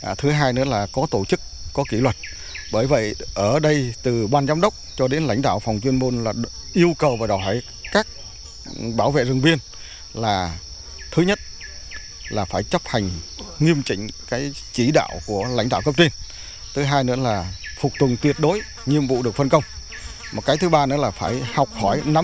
Thứ hai nữa là có tổ chức, có kỷ luật. Bởi vậy ở đây từ ban giám đốc cho đến lãnh đạo phòng chuyên môn là yêu cầu và đòi hỏi các bảo vệ rừng biên là thứ nhất là phải chấp hành nghiêm chỉnh cái chỉ đạo của lãnh đạo cấp trên. Thứ hai nữa là phục tùng tuyệt đối nhiệm vụ được phân công. Một cái thứ ba nữa là phải học hỏi nắm